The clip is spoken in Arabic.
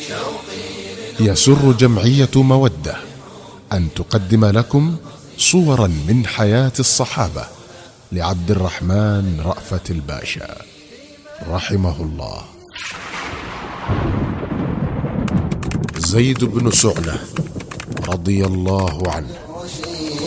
يسر جمعية مودة أن تقدم لكم صورا من حياة الصحابة لعبد الرحمن رأفت الباشا رحمه الله. زيد بن سعنة رضي الله عنه